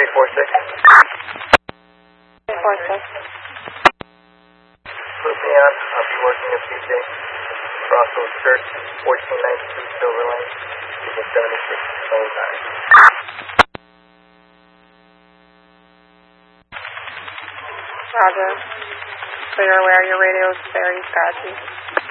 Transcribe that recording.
346. Put me on. I'll be working at PJ. Crossroads Church, 1492 Silver Lane. Using 7609. Roger. So you're aware your radio is very scratchy.